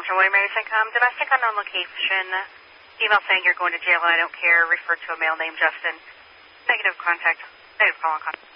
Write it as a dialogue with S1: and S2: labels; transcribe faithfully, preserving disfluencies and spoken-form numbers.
S1: Western William Mary Syncom, domestic unknown location. Email saying you're going to jail and I don't care. Refer to a male named Justin. Negative contact. Negative call on contact.